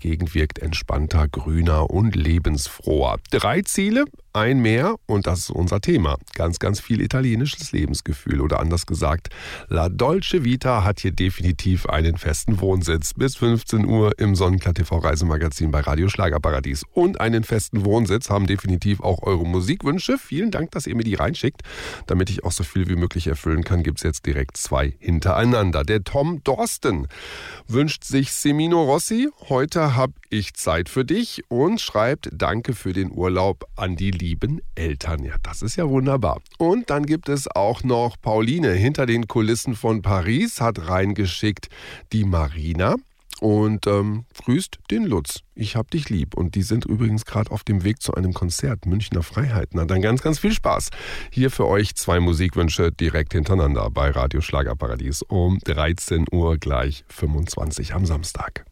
Gegend wirkt entspannter, grüner und lebensfroher. 3 Ziele, ein mehr und das ist unser Thema. Ganz, ganz viel italienisches Lebensgefühl oder anders gesagt, La Dolce Vita hat hier definitiv einen festen Wohnsitz. Bis 15 Uhr im Sonnenklar TV Reisemagazin bei Radio Schlagerparadies. Und einen festen Wohnsitz haben definitiv auch eure Musikwünsche. Vielen Dank, dass ihr mir die reinschickt. Damit ich auch so viel wie möglich erfüllen kann, gibt es jetzt direkt 2 hintereinander. Der Tom Dorsten wünscht sich Semino Rossi. Heute habe ich Zeit für dich und schreibt Danke für den Urlaub an die lieben Eltern. Ja, das ist ja wunderbar. Und dann gibt es auch noch Pauline hinter den Kulissen von Paris, hat reingeschickt die Marina und grüßt den Lutz. Ich hab dich lieb. Und die sind übrigens gerade auf dem Weg zu einem Konzert Münchner Freiheit. Na dann ganz, ganz viel Spaß. Hier für euch 2 Musikwünsche direkt hintereinander bei Radio Schlagerparadies um 13 Uhr gleich 25 am Samstag.